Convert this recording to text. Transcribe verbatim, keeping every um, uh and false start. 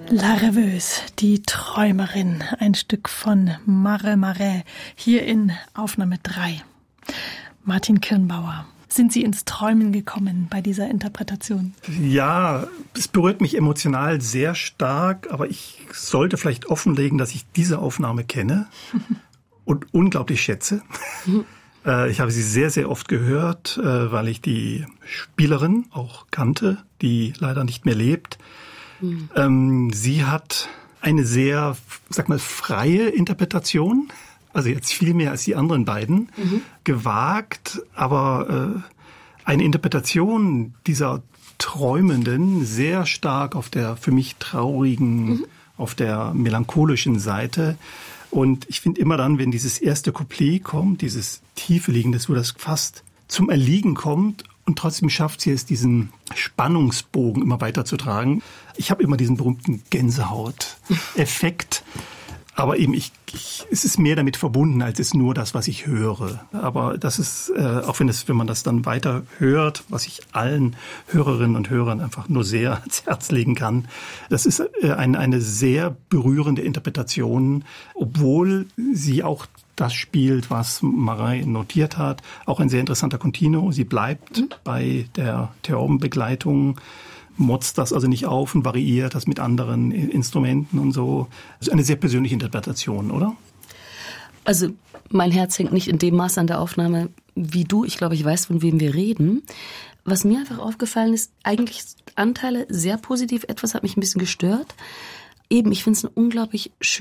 La Rêveuse, die Träumerin, ein Stück von Mare Marais, hier in Aufnahme drei. Martin Kirnbauer, sind Sie ins Träumen gekommen bei dieser Interpretation? Ja, es berührt mich emotional sehr stark, aber ich sollte vielleicht offenlegen, dass ich diese Aufnahme kenne und unglaublich schätze. Ich habe sie sehr, sehr oft gehört, weil ich die Spielerin auch kannte, die leider nicht mehr lebt. Mhm. Ähm, sie hat eine sehr, sag mal, freie Interpretation, also jetzt viel mehr als die anderen beiden, mhm. gewagt, aber äh, eine Interpretation dieser Träumenden sehr stark auf der für mich traurigen, mhm. auf der melancholischen Seite. Und ich finde immer dann, wenn dieses erste Couplet kommt, dieses tiefe Liegendes, wo das fast zum Erliegen kommt, und trotzdem schafft sie es, diesen Spannungsbogen immer weiterzutragen. Ich habe immer diesen berühmten Gänsehaut-Effekt. Aber eben, ich, ich, es ist mehr damit verbunden, als es nur das, was ich höre. Aber das ist, äh, auch wenn es, wenn man das dann weiter hört, was ich allen Hörerinnen und Hörern einfach nur sehr ans Herz legen kann, das ist äh, eine, eine sehr berührende Interpretation, obwohl sie auch das spielt, was Marais notiert hat. Auch ein sehr interessanter Continuo. Sie bleibt mhm. bei der Theorbenbegleitung, motzt das also nicht auf und variiert das mit anderen Instrumenten und so. Das ist eine sehr persönliche Interpretation, oder? Also mein Herz hängt nicht in dem Maß an der Aufnahme wie du. Ich glaube, ich weiß, von wem wir reden. Was mir einfach aufgefallen ist, eigentlich Anteile sehr positiv. Etwas hat mich ein bisschen gestört. Eben, ich finde es eine unglaublich schöne